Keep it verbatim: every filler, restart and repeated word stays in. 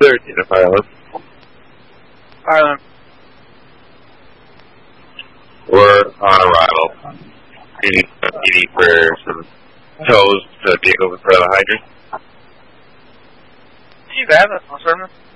thirteen to Ireland. Ireland. We're on arrival. Eating, eating for some toes to take over for the hydrant. Too bad, that's no sermon.